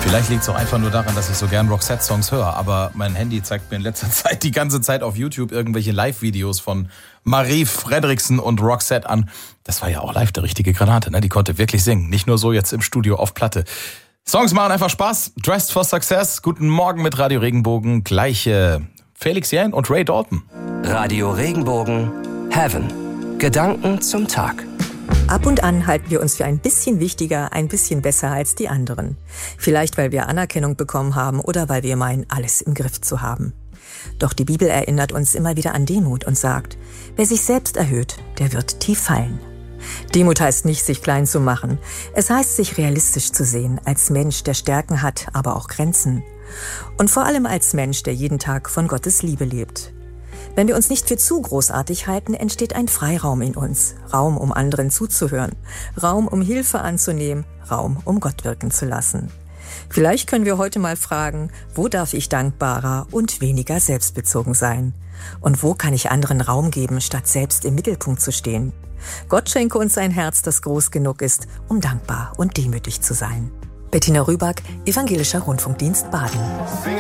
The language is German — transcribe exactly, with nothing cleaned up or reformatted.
Vielleicht liegt es auch einfach nur daran, dass ich so gern Roxette-Songs höre, aber mein Handy zeigt mir in letzter Zeit die ganze Zeit auf YouTube irgendwelche Live-Videos von Marie Fredriksen und Roxette an. Das war ja auch live der richtige Granate, ne? Die konnte wirklich singen, nicht nur so jetzt im Studio auf Platte. Songs machen einfach Spaß. Dressed for Success. Guten Morgen mit Radio Regenbogen. Gleich äh, Felix Jähn und Ray Dalton. Radio Regenbogen Heaven. Gedanken zum Tag. Ab und an halten wir uns für ein bisschen wichtiger, ein bisschen besser als die anderen. Vielleicht, weil wir Anerkennung bekommen haben oder weil wir meinen, alles im Griff zu haben. Doch die Bibel erinnert uns immer wieder an Demut und sagt, wer sich selbst erhöht, der wird tief fallen. Demut heißt nicht, sich klein zu machen. Es heißt, sich realistisch zu sehen, als Mensch, der Stärken hat, aber auch Grenzen. Und vor allem als Mensch, der jeden Tag von Gottes Liebe lebt. Wenn wir uns nicht für zu großartig halten, entsteht ein Freiraum in uns. Raum, um anderen zuzuhören. Raum, um Hilfe anzunehmen. Raum, um Gott wirken zu lassen. Vielleicht können wir heute mal fragen, wo darf ich dankbarer und weniger selbstbezogen sein? Und wo kann ich anderen Raum geben, statt selbst im Mittelpunkt zu stehen? Gott schenke uns ein Herz, das groß genug ist, um dankbar und demütig zu sein. Bettina Rüback, Evangelischer Rundfunkdienst Baden.